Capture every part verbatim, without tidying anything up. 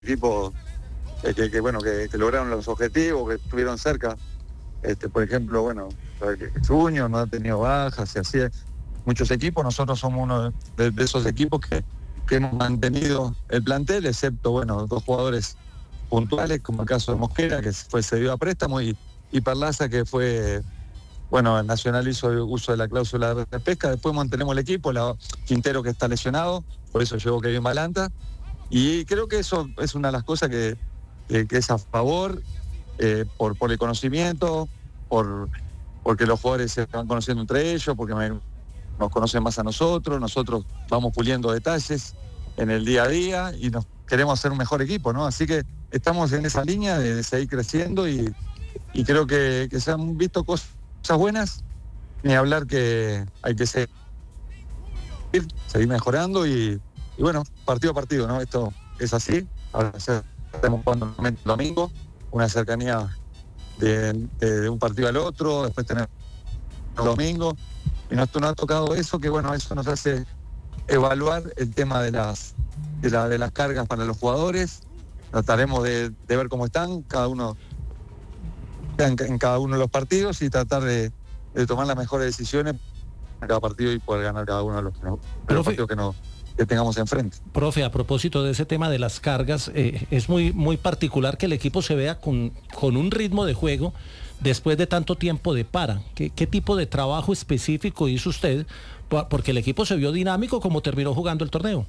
equipos eh, que, que, bueno, que, que lograron los objetivos, que estuvieron cerca. Este, por ejemplo, bueno, Zuño no ha tenido bajas y así. Muchos equipos, nosotros somos uno de, de esos equipos que, que hemos mantenido el plantel, excepto, bueno, dos jugadores puntuales, como el caso de Mosquera, que fue cedido a préstamo, y, y Perlaza, que fue, bueno, el Nacional hizo uso de la cláusula de pesca. Después mantenemos el equipo, la, Quintero, que está lesionado, por eso llegó Kevin Balanta, y creo que eso es una de las cosas que, que, que es a favor, eh, por, por el conocimiento, por, porque los jugadores se van conociendo entre ellos, porque me, nos conocen más a nosotros, nosotros vamos puliendo detalles en el día a día y nos queremos hacer un mejor equipo, ¿no? Así que estamos en esa línea de, de seguir creciendo y, y creo que, que se han visto cosas buenas, ni hablar que hay que seguir, seguir mejorando y, y bueno, partido a partido, ¿no? Esto es así. Ahora estamos jugando el domingo, una cercanía de, de, de un partido al otro, después tener el domingo, y nos, nos ha tocado eso, que bueno, eso nos hace evaluar el tema de las de, la, de las cargas para los jugadores. Trataremos de, de ver cómo están cada uno en, en cada uno de los partidos y tratar de, de tomar las mejores decisiones en cada partido y poder ganar cada uno de los, de los partidos que no que tengamos enfrente. Profe, a propósito de ese tema de las cargas, eh, es muy, muy particular que el equipo se vea con, con un ritmo de juego después de tanto tiempo de para. ¿Qué, qué tipo de trabajo específico hizo usted? Porque el equipo se vio dinámico como terminó jugando el torneo.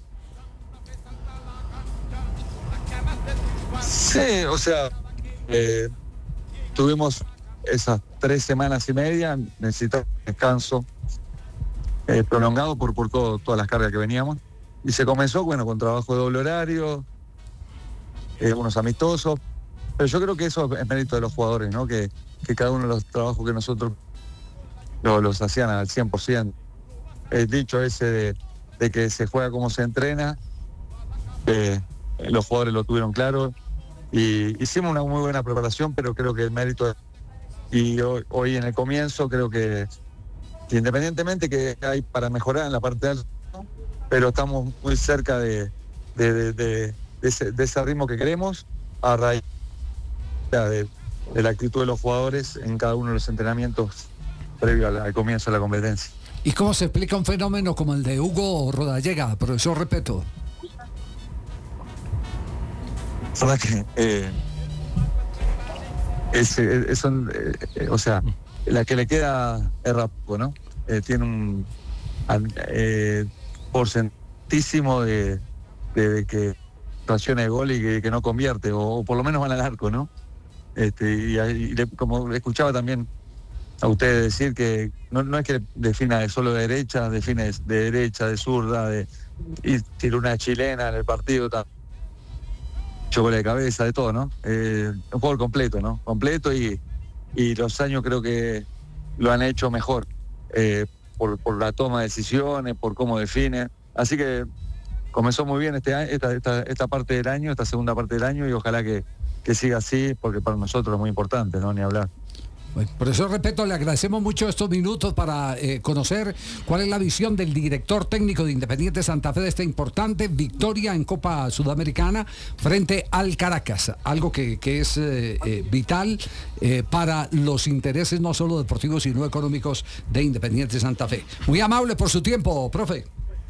Sí, o sea, eh, tuvimos esas tres semanas y media, necesitamos descanso eh, prolongado por, por todo, todas las cargas que veníamos. Y se comenzó, bueno, con trabajo de doble horario, eh, unos amistosos, pero yo creo que eso es mérito de los jugadores, ¿no? Que, que cada uno de los trabajos que nosotros los, los hacían al cien por ciento. El dicho ese de, de que se juega como se entrena, eh, los jugadores lo tuvieron claro y hicimos una muy buena preparación, pero creo que el mérito es, y hoy, hoy en el comienzo creo que, que independientemente que hay para mejorar en la parte alta, pero estamos muy cerca de, de, de, de, de, ese, de ese ritmo que queremos a raíz de, de la actitud de los jugadores en cada uno de los entrenamientos previo al, al comienzo de la competencia. ¿Y cómo se explica un fenómeno como el de Hugo Rodallega, profesor Repetto? La verdad que eh, es, es, es un, eh, o sea, la que le queda es rápido, ¿no? Eh, tiene un eh, porcentísimo de, de, de que situaciones de gol y que, que no convierte, o, o por lo menos van al arco, ¿no? Este, y, y le, como escuchaba también a ustedes decir que no, no es que defina de solo de derecha, define de, de derecha, de zurda, de, y tira una chilena en el partido, chocolate de cabeza, de todo, ¿no? Eh, un jugador completo, ¿no? Completo y, y los años creo que lo han hecho mejor, eh, por, por la toma de decisiones, por cómo define. Así que comenzó muy bien este, esta, esta, esta parte del año, esta segunda parte del año, y ojalá que, que siga así, porque para nosotros es muy importante, ¿no? Ni hablar. Bueno, por eso, repito, le agradecemos mucho estos minutos para eh, conocer cuál es la visión del director técnico de Independiente Santa Fe de esta importante victoria en Copa Sudamericana frente al Caracas, algo que, que es eh, eh, vital eh, para los intereses no solo deportivos sino económicos de Independiente Santa Fe. Muy amable por su tiempo, profe.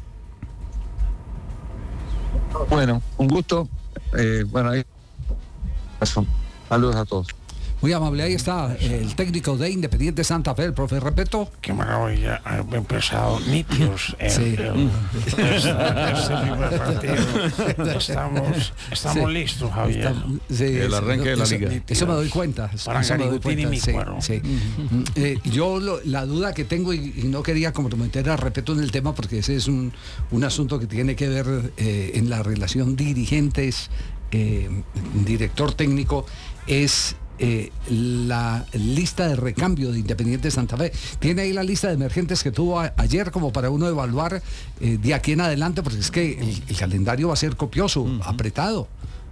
Bueno, un gusto. Eh, bueno, ahí. Saludos a todos. Muy amable, ahí está el técnico de Independiente Santa Fe, el profe Repetto. Qué maravilla, ha empezado nítidos el, sí. el, el, este primer partido. Estamos, estamos sí. listos, Javier. Está, sí, el arranque de la eso, liga. Eso me doy cuenta. Para eso me doy cuenta. Mi sí, cuero. sí. Uh-huh. eh, yo lo, la duda que tengo, y, y no quería comprometer a Repetto en el tema, porque ese es un, un asunto que tiene que ver eh, en la relación dirigentes, eh, director técnico, es... Eh, la lista de recambio de Independiente Santa Fe. Tiene ahí la lista de emergentes que tuvo a, ayer como para uno evaluar eh, de aquí en adelante, porque es que el, el calendario va a ser copioso, uh-huh. apretado.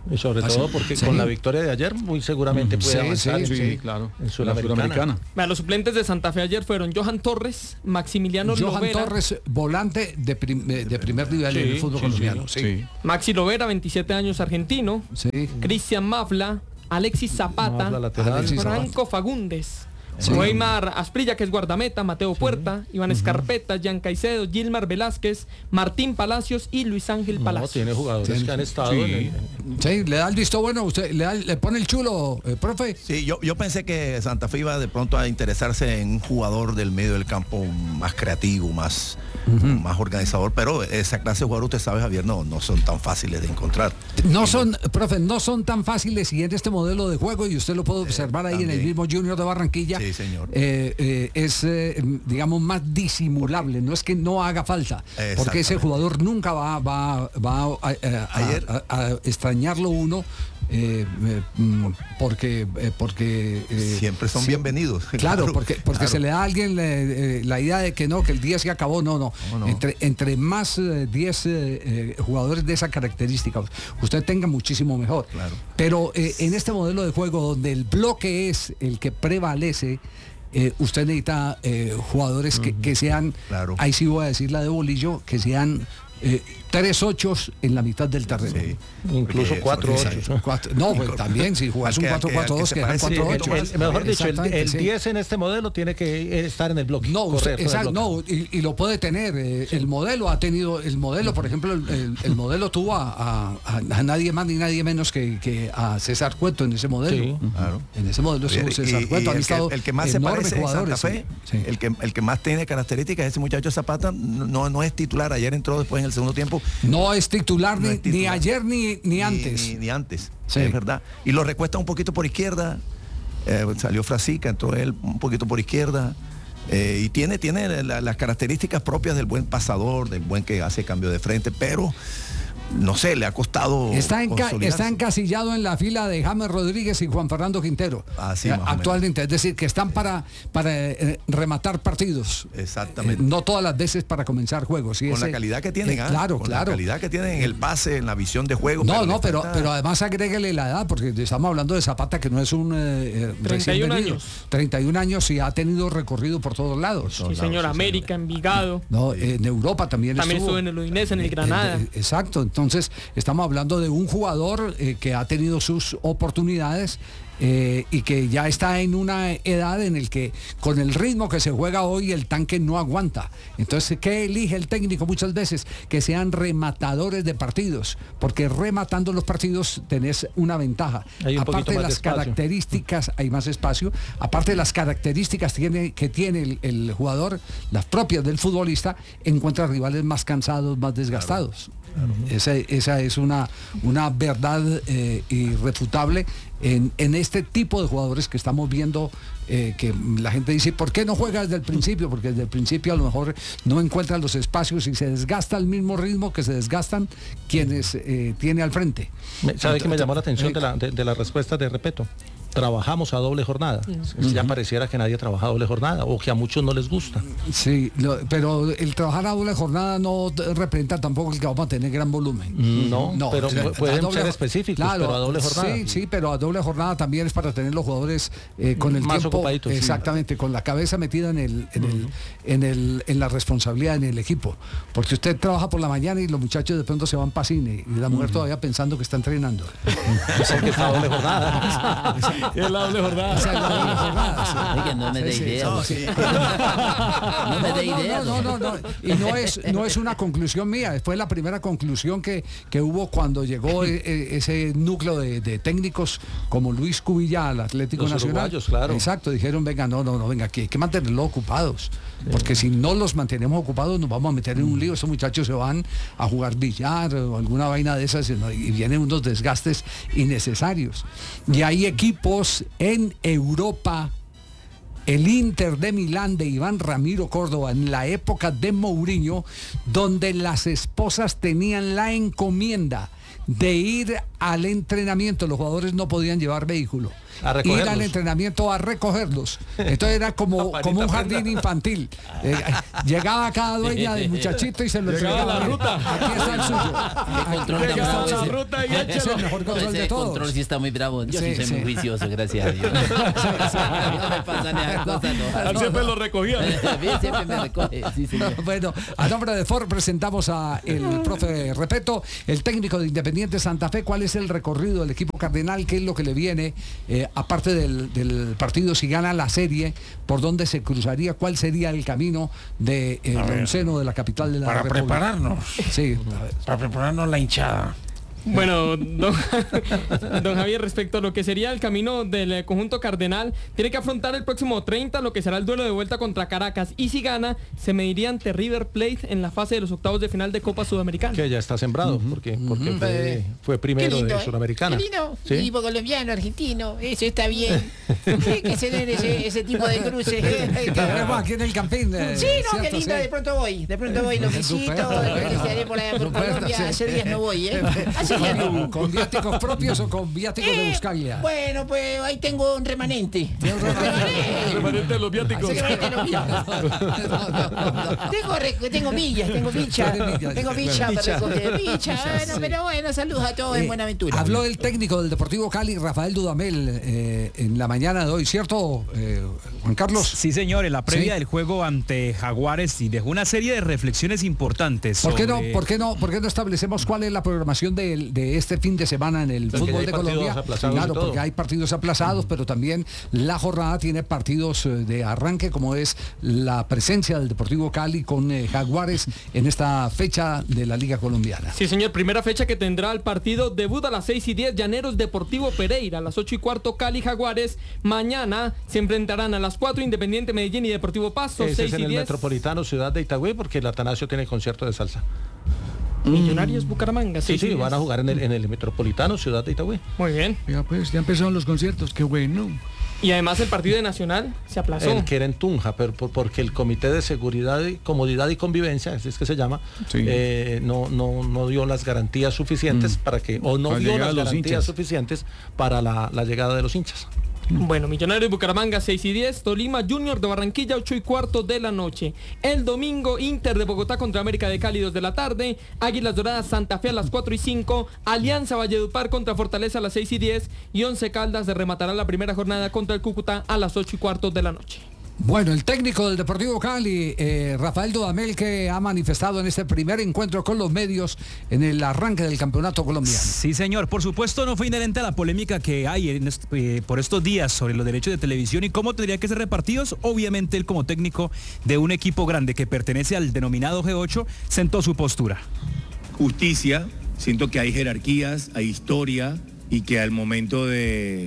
Y sobre todo porque sí. con la victoria de ayer muy seguramente puede sí, avanzar sí, sí, sí, claro, en Sudamericana. Bueno, los suplentes de Santa Fe ayer fueron Johan Torres, Maximiliano Johan Lovera. Torres, volante de, prim, de primer nivel sí, en el fútbol sí, colombiano. Sí. Sí. Maxi Lovera, veintisiete años, argentino. Sí. Cristian Mafla, Alexis Zapata, Alexis Franco Zapata. Fagundes. Sí. Weimar Asprilla, que es guardameta, Mateo Puerta, sí. Iván uh-huh. Escarpeta, Jan Caicedo, Gilmar Velázquez, Martín Palacios y Luis Ángel Palacios. No, tiene jugadores sí. que han estado sí. en el... Sí, le da el visto bueno, usted le, da, le pone el chulo, eh, profe. Sí, yo, yo pensé que Santa Fe iba de pronto a interesarse en un jugador del medio del campo más creativo, más, uh-huh. más organizador, pero esa clase de jugadores, usted sabe, Javier, no, no son tan fáciles de encontrar. No y son, no, profe, no son tan fáciles y en este modelo de juego, y usted lo puede observar eh, ahí también. En el mismo Junior de Barranquilla. Sí, señor. Eh, eh, es, eh, digamos, más disimulable, no es que no haga falta, porque ese jugador nunca va, va, va a, a, Ayer, a, a, a extrañarlo uno. Eh, eh, porque eh, porque eh, siempre son siempre, bienvenidos. Claro, claro porque porque claro. se le da a alguien eh, la idea de que no, que el día se acabó, no, no. no, no. Entre, entre más diez eh, eh, jugadores de esa característica, usted tenga muchísimo mejor. Claro. Pero eh, en este modelo de juego donde el bloque es el que prevalece, Eh, usted necesita eh, jugadores que, que sean, claro. ahí sí voy a decir la de bolillo, que sean eh, tres ochos en la mitad del terreno. Sí. Incluso cuatro ochos. No, pues también, si jugas un cuatro cuatro dos, que eran cuatro ochos. Mejor dicho, el, el sí. diez en este modelo tiene que estar en el bloque. No, usted, exacto, no y, y lo puede tener. Eh, sí. El modelo ha tenido, el modelo, por ejemplo, el, el, el modelo tuvo a, a, a nadie más ni nadie menos que, que a César Cueto en ese modelo. Sí. Claro. En ese modelo estuvo César Cueto. Han el, estado que, el que más se parece en Santa Fe, sí. el, que, el que más tiene características, ese muchacho Zapata, no, no es titular. Ayer entró después en el segundo tiempo. No es titular, no ni, es titular. Ni ayer ni, ni, ni antes. Ni, ni antes, sí. Es verdad. Y lo recuesta un poquito por izquierda. Eh, salió Frasica, entró él un poquito por izquierda. Eh, y tiene, tiene la, las características propias del buen pasador, del buen que hace cambio de frente, pero no sé, le ha costado. Está, enca está encasillado en la fila de James Rodríguez y Juan Fernando Quintero. Así eh, actualmente, es decir, que están para, para eh, rematar partidos. Exactamente. Eh, no todas las veces para comenzar juegos. Y con ese, la calidad que tienen, eh, ¿eh? Claro, con claro. la calidad que tienen en el pase, en la visión de juego. No, no, pero, pero además agréguele la edad, porque estamos hablando de Zapata, que no es un eh, treinta y un años. treinta y un años y ha tenido recorrido por todos lados. Sí, señor, sí, América, señor. Envigado. No, eh, en Europa también, también estuvo. También estuvo en el Udinese, en el Granada. Eh, eh, exacto, entonces estamos hablando de un jugador eh, que ha tenido sus oportunidades eh, y que ya está en una edad en el que con el ritmo que se juega hoy el tanque no aguanta. Entonces, ¿qué elige el técnico muchas veces? Que sean rematadores de partidos, porque rematando los partidos tenés una ventaja. Hay un aparte de las de características, hay más espacio, aparte de las características tiene, que tiene el, el jugador, las propias del futbolista, encuentra rivales más cansados, más desgastados. Claro. Claro. Esa, esa es una, una verdad eh, irrefutable en, en este tipo de jugadores que estamos viendo, eh, que la gente dice, ¿por qué no juega desde el principio? Porque desde el principio a lo mejor no encuentra los espacios y se desgasta al mismo ritmo que se desgastan quienes eh, tiene al frente. ¿Sabe qué me llamó la atención de la, de, de la respuesta de Repeto? Trabajamos a doble jornada. Uh-huh. Ya pareciera que nadie trabaja a doble jornada o que a muchos no les gusta. Sí, lo, pero el trabajar a doble jornada no representa tampoco el que vamos a tener gran volumen. No, no pero o pueden doble, ser específicos, claro, pero a doble jornada. Sí, sí, pero a doble jornada también es para tener los jugadores eh, con el más tiempo, ocupaditos. Exactamente, sí. Con la cabeza metida en el, en, uh-huh. el, en el en la responsabilidad en el equipo. Porque usted trabaja por la mañana y los muchachos de pronto se van para cine y la mujer uh-huh. todavía pensando que está entrenando. Es que está a doble jornada. Es la doble jornada. Es la doble jornada, sí. Es que no me dé sí, idea. No, sí. no me dé idea. No, no, no, no. Y no es, no es una conclusión mía, fue la primera conclusión que, que hubo cuando llegó e, ese núcleo de, de técnicos como Luis Cubilla al Atlético Los Nacional. Claro. Exacto, dijeron, venga, no, no, no, venga, aquí hay que mantenerlos ocupados. Sí. Porque si no los mantenemos ocupados nos vamos a meter en un lío. Estos muchachos se van a jugar billar o alguna vaina de esas, ¿no? Y vienen unos desgastes innecesarios. Y hay equipos en Europa, el Inter de Milán de Iván Ramiro Córdoba en la época de Mourinho, donde las esposas tenían la encomienda de ir al entrenamiento. Los jugadores no podían llevar vehículo. Ir al entrenamiento a recogerlos. Entonces era como, como un jardín infantil. Eh, llegaba cada dueña del muchachito y se lo entregaba. La ruta. Aquí está el suyo. El control de Llegaba ese, la ruta y es el mejor control de todos. El control sí está muy bravo. Yo sí, Sí, soy sí. muy juicioso, gracias a Dios. No me pasa ni a cosa, no. Siempre lo recogía. Bien, siempre me recoge, sí, señor. Bueno, a nombre de Ford presentamos a el profe Repeto, el técnico de Independiente Santa Fe. ¿Cuál es el recorrido del equipo cardenal? ¿Qué es lo que le viene? Eh, aparte del, del partido, si gana la serie, ¿por dónde se cruzaría? ¿Cuál sería el camino del de, eh, seno de la capital de la Para República? prepararnos. Sí. Para prepararnos la hinchada. Bueno, don, don Javier, respecto a lo que sería el camino del conjunto cardenal, tiene que afrontar el próximo treinta lo que será el duelo de vuelta contra Caracas, y si gana, se mediría ante River Plate en la fase de los octavos de final de Copa Sudamericana. Que ya está sembrado, uh-huh. porque, porque uh-huh. fue, fue primero lindo, de Sudamericana. Qué lindo, ¿Sí? equipo colombiano, argentino, eso está bien. Hay que tener ese, ese tipo de cruces. Aquí en el Campín. Eh, sí, no, qué lindo, sí. de pronto voy, de pronto voy, lo visito, después estaré por allá por Colombia, sí. hace días no voy, ¿eh? Hace días no. ¿Con, ¿Con viáticos propios o con viáticos eh, de Buscaglia? Bueno, pues ahí tengo un remanente. ¿Tiene un remanente? El remanente de los viáticos. Remanente de los viáticos. No, no, no. Tengo, tengo millas, tengo bicha, tengo bicha para recoger bicha. Bueno, pero bueno, saludos a todos eh, en Buenaventura. Habló el técnico del Deportivo Cali, Rafael Dudamel, eh, en la mañana de hoy, ¿cierto, eh, Juan Carlos? Sí, señor, en la previa ¿Sí? del juego ante Jaguares, y dejó una serie de reflexiones importantes. ¿Por qué, sobre... no, por, qué no, ¿Por qué no establecemos cuál es la programación de, de este fin de semana en el porque fútbol de Colombia? Claro, porque hay partidos aplazados, pero también la jornada tiene partidos de arranque, como es la presencia del Deportivo Cali con eh, Jaguares en esta fecha de la Liga Colombiana. Sí, señor, primera fecha que tendrá el partido. Debut a las seis y diez, Llaneros Deportivo Pereira, a las ocho y cuarto Cali Jaguares. Mañana se enfrentarán a las cuatro Independiente Medellín y Deportivo Pasto. Ese seis es en y el diez. Metropolitano Ciudad de Itagüí, porque el Atanasio tiene concierto de salsa. Millonarios Bucaramanga. Sí, sí, van a jugar en el, en el Metropolitano Ciudad de Itagüí. Muy bien. Ya pues, ya empezaron los conciertos, qué bueno. Y además el partido de Nacional se aplazó. El que era en Tunja, pero por, porque el Comité de Seguridad, y Comodidad y Convivencia, así es que se llama, sí. eh, no, no, no dio las garantías suficientes mm. para que, o no para dio las garantías hinchas. suficientes para la, la llegada de los hinchas. Bueno, Millonarios Bucaramanga seis y diez, Tolima Junior de Barranquilla ocho y cuarto de la noche. El domingo Inter de Bogotá contra América de Cali dos de la tarde, Águilas Doradas Santa Fe a las cuatro y cinco, Alianza Valledupar contra Fortaleza a las seis y diez y Once Caldas de rematará la primera jornada contra el Cúcuta a las ocho y cuarto de la noche. Bueno, el técnico del Deportivo Cali, eh, Rafael Dudamel, que ha manifestado en este primer encuentro con los medios en el arranque del campeonato colombiano. Sí, señor. Por supuesto, no fue inherente a la polémica que hay en est eh, por estos días sobre los derechos de televisión y cómo tendrían que ser repartidos. Obviamente, él como técnico de un equipo grande que pertenece al denominado G ocho, sentó su postura. Justicia, siento que hay jerarquías, hay historia y que al momento de...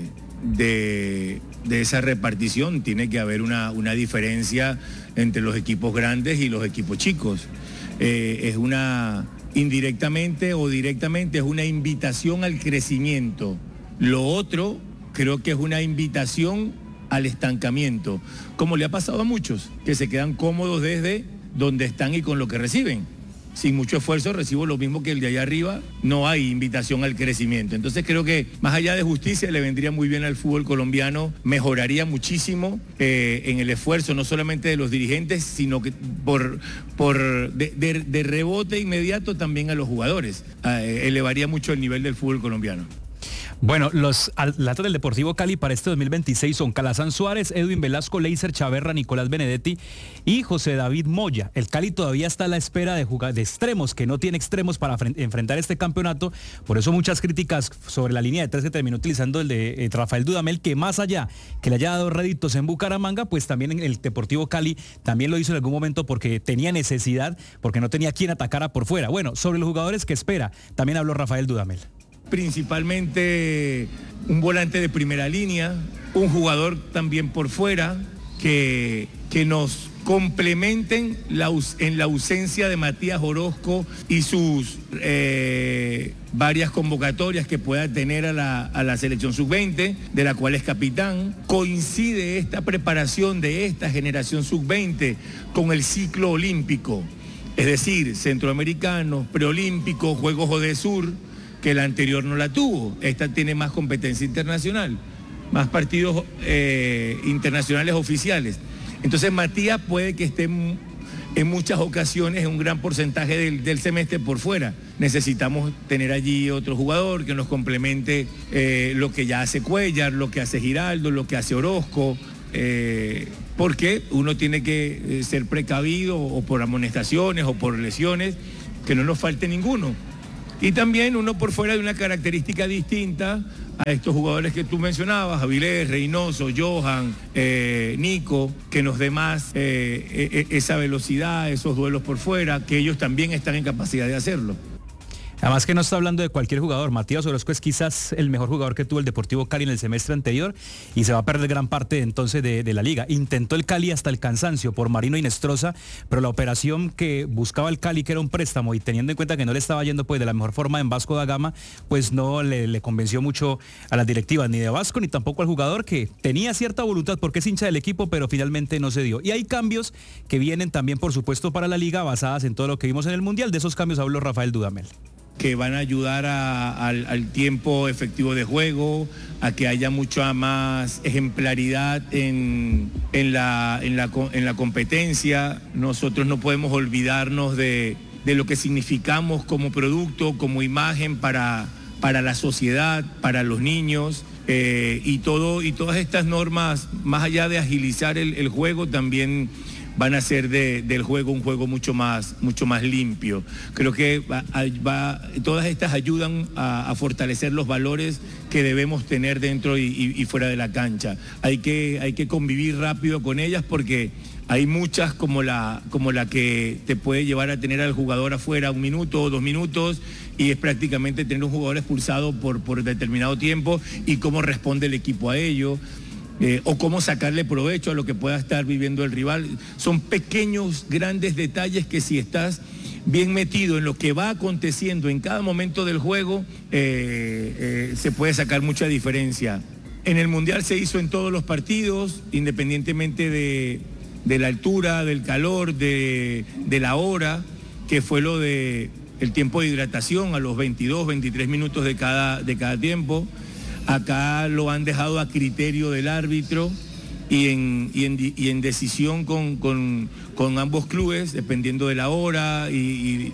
de de esa repartición tiene que haber una, una diferencia entre los equipos grandes y los equipos chicos. Eh, es una, indirectamente o directamente, es una invitación al crecimiento. Lo otro, creo que es una invitación al estancamiento, como le ha pasado a muchos, que se quedan cómodos desde donde están y con lo que reciben. Sin mucho esfuerzo recibo lo mismo que el de allá arriba, no hay invitación al crecimiento. Entonces creo que más allá de justicia le vendría muy bien al fútbol colombiano, mejoraría muchísimo eh, en el esfuerzo no solamente de los dirigentes, sino que por, por de, de, de rebote inmediato también a los jugadores. Eh, elevaría mucho el nivel del fútbol colombiano. Bueno, los atletas del Deportivo Cali para este dos mil veintiséis son Calazán Suárez, Edwin Velasco, Leiser Chaverra, Nicolás Benedetti y José David Moya. El Cali todavía está a la espera de jugar de extremos, que no tiene extremos para enfrentar este campeonato. Por eso muchas críticas sobre la línea de tres que terminó utilizando el de eh, Rafael Dudamel, que más allá que le haya dado réditos en Bucaramanga, pues también en el Deportivo Cali también lo hizo en algún momento porque tenía necesidad, porque no tenía quien atacara por fuera. Bueno, sobre los jugadores que espera, también habló Rafael Dudamel. Principalmente un volante de primera línea, un jugador también por fuera, que, que nos complementen la, en la ausencia de Matías Orozco y sus eh, varias convocatorias que pueda tener a la, a la selección sub veinte, de la cual es capitán. Coincide esta preparación de esta generación sub veinte con el ciclo olímpico, es decir, centroamericanos, preolímpicos, Juegos Odesur, que la anterior no la tuvo. Esta tiene más competencia internacional, más partidos eh, internacionales oficiales. Entonces Matías puede que esté en, en muchas ocasiones en un gran porcentaje del, del semestre por fuera. Necesitamos tener allí otro jugador que nos complemente eh, lo que ya hace Cuellar, lo que hace Giraldo, lo que hace Orozco, eh, porque uno tiene que eh, ser precavido o por amonestaciones o por lesiones, que no nos falte ninguno. Y también uno por fuera de una característica distinta a estos jugadores que tú mencionabas, Avilés, Reynoso, Johan, eh, Nico, que nos dé más eh, esa velocidad, esos duelos por fuera, que ellos también están en capacidad de hacerlo. Además que no está hablando de cualquier jugador. Matías Orozco es quizás el mejor jugador que tuvo el Deportivo Cali en el semestre anterior y se va a perder gran parte entonces de, de la liga. Intentó el Cali hasta el cansancio por Marino Inestrosa, pero la operación que buscaba el Cali, que era un préstamo, y teniendo en cuenta que no le estaba yendo pues de la mejor forma en Vasco da Gama, pues no le, le convenció mucho a las directivas, ni de Vasco ni tampoco al jugador, que tenía cierta voluntad porque es hincha del equipo, pero finalmente no se dio. Y hay cambios que vienen también, por supuesto, para la liga, basadas en todo lo que vimos en el Mundial. De esos cambios habló Rafael Dudamel. Que van a ayudar a, al, al tiempo efectivo de juego, a que haya mucha más ejemplaridad en, en, la, en, la, en la competencia. Nosotros no podemos olvidarnos de, de lo que significamos como producto, como imagen para, para la sociedad, para los niños. Eh, y, todo, y todas estas normas, más allá de agilizar el, el juego, también van a hacer de, del juego un juego mucho más, mucho más limpio. Creo que va, va, todas estas ayudan a, a fortalecer los valores que debemos tener dentro y, y, y fuera de la cancha. Hay que, hay que convivir rápido con ellas porque hay muchas como la, como la que te puede llevar a tener al jugador afuera un minuto o dos minutos y es prácticamente tener un jugador expulsado por, por determinado tiempo y cómo responde el equipo a ello. Eh, o cómo sacarle provecho a lo que pueda estar viviendo el rival. Son pequeños, grandes detalles que si estás bien metido en lo que va aconteciendo en cada momento del juego, eh, eh, se puede sacar mucha diferencia. En el Mundial se hizo en todos los partidos, independientemente de, de la altura, del calor, de, de la hora, que fue lo de el tiempo de hidratación a los veintidós, veintitrés minutos de cada, de cada tiempo. Acá lo han dejado a criterio del árbitro y en, y en, y en decisión con, con, con ambos clubes, dependiendo de la hora. Y, y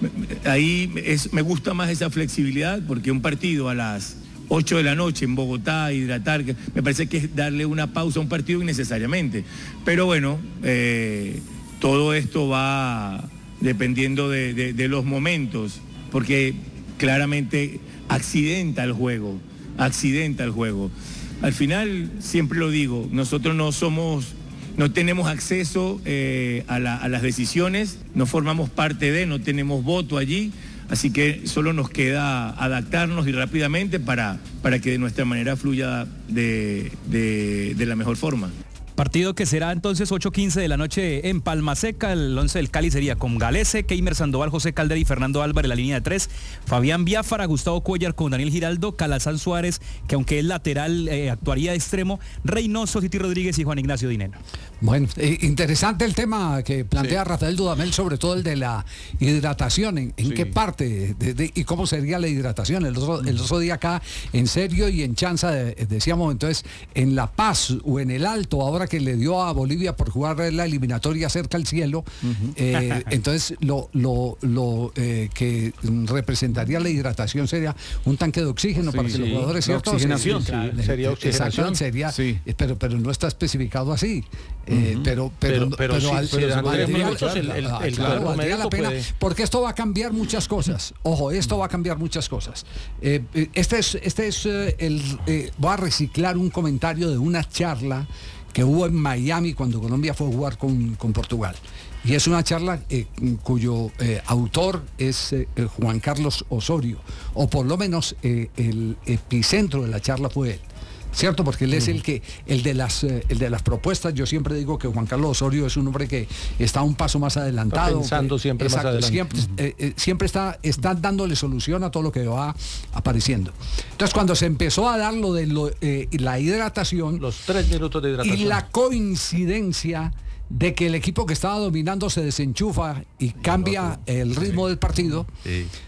ahí es, me gusta más esa flexibilidad porque un partido a las ocho de la noche en Bogotá, hidratar, me parece que es darle una pausa a un partido innecesariamente. Pero bueno, eh, todo esto va dependiendo de, de, de los momentos, porque claramente accidenta el juego. accidenta el juego. Al final, siempre lo digo, nosotros no somos, no tenemos acceso eh, a, la, a las decisiones, no formamos parte de, no tenemos voto allí, así que solo nos queda adaptarnos y rápidamente para, para que de nuestra manera fluya de, de, de la mejor forma. Partido que será entonces ocho quince de la noche en Palma Seca. El once del Cali sería con Galese, Keimer Sandoval, José Caldera y Fernando Álvarez en la línea de tres. Fabián Biafara, Gustavo Cuellar con Daniel Giraldo, Calazán Suárez, que aunque es lateral eh, actuaría de extremo, Reynoso, Titi Rodríguez y Juan Ignacio Dineno. Bueno, eh, interesante el tema que plantea sí. Rafael Dudamel, sobre todo el de la hidratación. ¿En, en sí. qué parte de, de, y cómo sería la hidratación? El otro, el otro día acá, en serio y en chanza, de, decíamos entonces, en La Paz o en el Alto, ahora que le dio a Bolivia por jugar la eliminatoria cerca al cielo, uh-huh. eh, entonces lo, lo, lo eh, que representaría la hidratación sería un tanque de oxígeno sí, para que sí. los jugadores, ¿cierto? Oxigenación, sí, sí, sería oxigenación. Sería, sí. pero, pero no está especificado así. Eh, uh-huh. pero, pero, pero, pero, pero, sí, al, pero valdría, muchos, el, el, ah, el claro, valdría la pena, puede... porque esto va a cambiar muchas cosas. Ojo, esto va a cambiar muchas cosas. Eh, este es, este es eh, el, eh, voy a reciclar un comentario de una charla que hubo en Miami cuando Colombia fue a jugar con, con Portugal. Y es una charla eh, cuyo eh, autor es eh, Juan Carlos Osorio, o por lo menos eh, el epicentro de la charla fue él. ¿Cierto? Porque él es el que, el de las eh, el de las propuestas. Yo siempre digo que Juan Carlos Osorio es un hombre que está un paso más adelantado. Está pensando que, siempre exacto, más adelante. Siempre, eh, eh, siempre está, está dándole solución a todo lo que va apareciendo. Entonces, cuando se empezó a dar lo de lo, eh, la hidratación, los tres minutos de hidratación y la coincidencia de que el equipo que estaba dominando se desenchufa y cambia el ritmo del partido. Sí.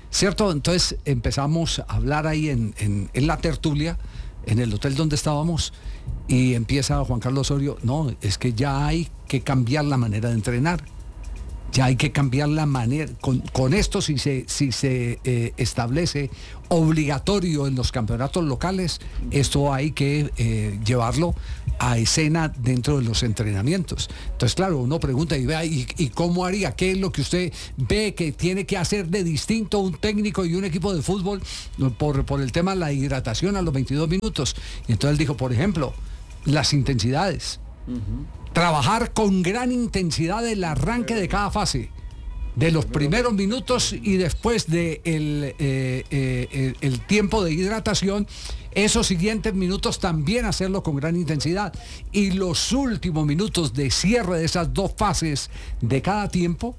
¿cierto? Entonces empezamos a hablar ahí en, en, en la tertulia, en el hotel donde estábamos, y empieza Juan Carlos Osorio, no, es que ya hay que cambiar la manera de entrenar. Ya hay que cambiar la manera, con, con esto si se, si se eh, establece obligatorio en los campeonatos locales, esto hay que eh, llevarlo a escena dentro de los entrenamientos. Entonces, claro, uno pregunta y vea, ¿y, ¿y cómo haría? ¿Qué es lo que usted ve que tiene que hacer de distinto un técnico y un equipo de fútbol por, por el tema de la hidratación a los veintidós minutos? Y entonces él dijo, por ejemplo, las intensidades. Uh-huh. Trabajar con gran intensidad el arranque de cada fase, de los primeros minutos y después de el, eh, eh, el, el tiempo de hidratación, esos siguientes minutos también hacerlo con gran intensidad, y los últimos minutos de cierre de esas dos fases de cada tiempo,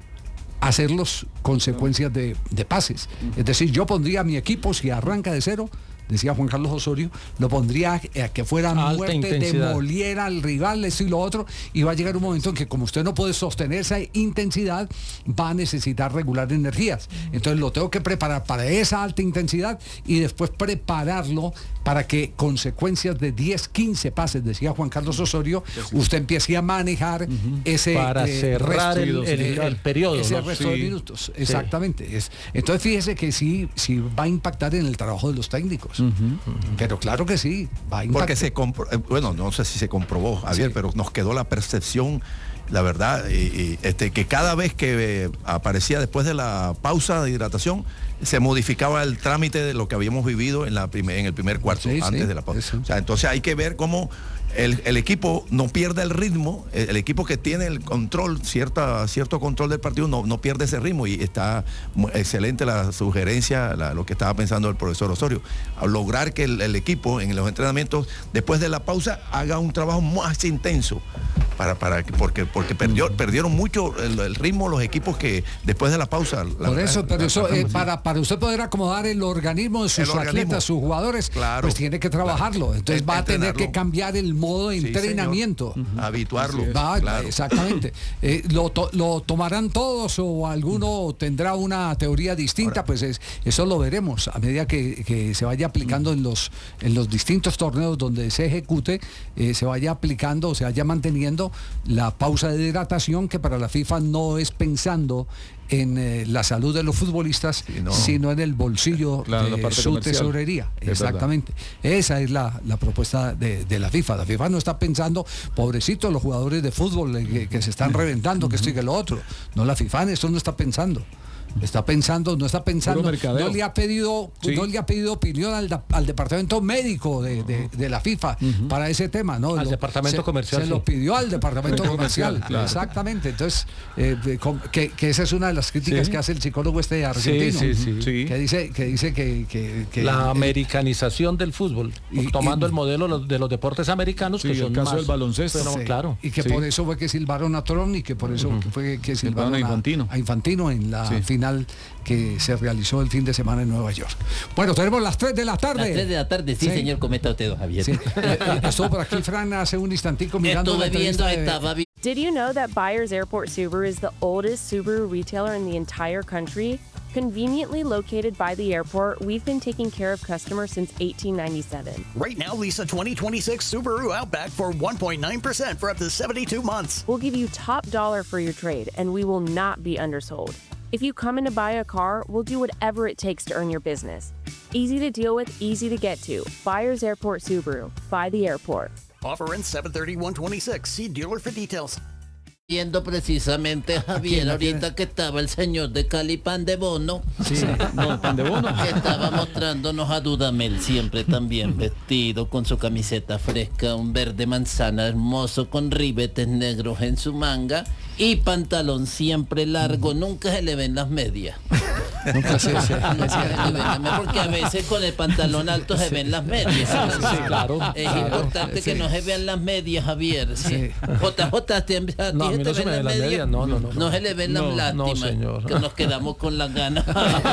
hacerlos consecuencias de, de pases. Es decir, yo pondría a mi equipo, si arranca de cero, decía Juan Carlos Osorio, lo pondría a que fuera Alta muerte, intensidad. demoliera al rival, esto y lo otro, y va a llegar un momento en que como usted no puede sostener esa intensidad, va a necesitar regular energías. Entonces lo tengo que preparar para esa alta intensidad y después prepararlo para que consecuencias de diez, quince pases, decía Juan Carlos Osorio, usted empiece a manejar uh-huh. ese para eh, cerrar el, el, el, el periodo, ese ¿no? resto Sí. de minutos. Exactamente. Sí. Es, entonces fíjese que sí, sí va a impactar en el trabajo de los técnicos. Uh-huh. Uh-huh. Pero claro que sí, va a impactar. Porque se compro, bueno, no sé si se comprobó, Javier, sí. pero nos quedó la percepción, la verdad, y, y, este, que cada vez que eh, aparecía después de la pausa de hidratación, se modificaba el trámite de lo que habíamos vivido en, la primer, en el primer cuarto, sí, antes sí, de la pausa. O sea, entonces hay que ver cómo el, el equipo no pierde el ritmo, el, el equipo que tiene el control, cierta, cierto control del partido, no, no pierde ese ritmo, y está excelente la sugerencia, la, lo que estaba pensando el profesor Osorio, a lograr que el, el equipo en los entrenamientos, después de la pausa, haga un trabajo más intenso. Para, para, porque porque perdió, perdieron mucho el, el ritmo los equipos que después de la pausa. La, Por eso, la, pero la, eso, la, eh, para, para usted poder acomodar el organismo de sus el atletas, organismo. sus jugadores, claro, pues tiene que trabajarlo. Claro. Entonces va a tener que cambiar el modo de sí, entrenamiento. Uh-huh. Habituarlo. Va, claro. Exactamente. Eh, lo, to, ¿Lo tomarán todos o alguno tendrá una teoría distinta? Ahora, pues es, eso lo veremos a medida que, que se vaya aplicando uh-huh. en los en los distintos torneos donde se ejecute, eh, se vaya aplicando o se vaya manteniendo la pausa de hidratación, que para la FIFA no es pensando en eh, la salud de los futbolistas, sí, no. sino en el bolsillo claro, de su comercial. tesorería. Es Exactamente. Verdad. Esa es la, la propuesta de, de la FIFA. La FIFA no está pensando, pobrecitos los jugadores de fútbol eh, que, que se están reventando, que esto y que lo otro. No, la FIFA en esto no está pensando. Está pensando, no está pensando, no le ha pedido, sí. no le ha pedido opinión al, al departamento médico de, de, de la FIFA uh-huh. para ese tema, ¿no? Al lo, departamento se, comercial. Se sí. lo pidió al departamento comercial, claro. exactamente. Entonces, eh, que, que esa es una de las críticas sí. que hace el psicólogo este argentino, sí, sí, sí. que dice que dice que, que, que la eh, americanización del fútbol, y, tomando y, el modelo de los deportes americanos, sí, que son el caso más, del baloncesto, pero, sí. claro, y que sí. por eso fue que silbaron a Tron y que por eso uh-huh. fue que silbaron a Infantino. a Infantino en la sí. final que se realizó el fin de semana en Nueva York. Bueno, tenemos las tres de la tarde. Las tres de la tarde, sí, sí. señor, cometa usted, don Javier. Sí. Eh, estuvo por aquí Fran hace un instantico mirando la entrevista de... estaba... Did you know that Byers Airport Subaru is the oldest Subaru retailer in the entire country? Conveniently located by the airport, we've been taking care of customers since eighteen ninety-seven. Right now, lease a twenty twenty-six Subaru Outback for one point nine percent for up to seventy-two months. We'll give you top dollar for your trade, and we will not be undersold. If you come in to buy a car, we'll do whatever it takes to earn your business. Easy to deal with, easy to get to. Byers Airport Subaru. By the airport. Offer ends seven thirty-one twenty-six. See dealer for details. Viendo precisamente, Javier, ahorita que estaba el señor de Cali Pan de Bono, sí, no, Pan de Bono, que estaba mostrándonos a Dudamel, siempre también vestido con su camiseta fresca, un verde manzana hermoso con ribetes negros en su manga y pantalón siempre largo, nunca se le ven las medias. Nunca se, se, nunca se le ven las medias, porque a veces con el pantalón alto se ven las medias. Sí, sí, claro. Es claro, importante sí. que no se vean las medias, Javier. ¿sí? Sí. J J, ¿te, a no, a mí no se me ven las medias? medias. No, no, no. No se le ven no, las no, lástimas, señor. que nos quedamos con las ganas.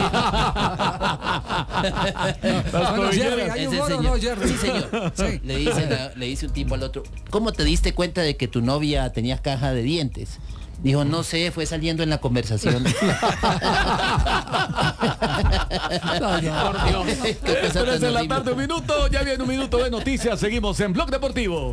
Bueno, Jerry, ¿hay Ese humor o señor. no, Jerry? Sí, señor. Sí. Le, dice la, le dice un tipo al otro, ¿cómo te diste cuenta de que tu novia tenía caja de dientes? Dijo, no sé, fue saliendo en la conversación. No, no. Por Dios. tres de la tarde, un minuto, ya viene un minuto de noticias, seguimos en Blog Deportivo.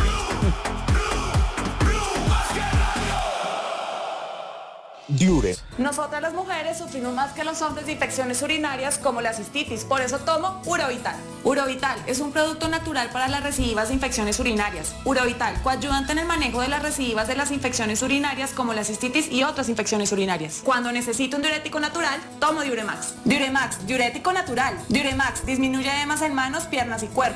Diure. Nosotras las mujeres sufrimos más que los hombres de infecciones urinarias como la cistitis, por eso tomo Urovital. Urovital es un producto natural para las recidivas de infecciones urinarias. Urovital, coayudante en el manejo de las recidivas de las infecciones urinarias como la cistitis y otras infecciones urinarias. Cuando necesito un diurético natural, tomo Diuremax. Diuremax, diurético natural. Diuremax disminuye edemas en manos, piernas y cuerpo.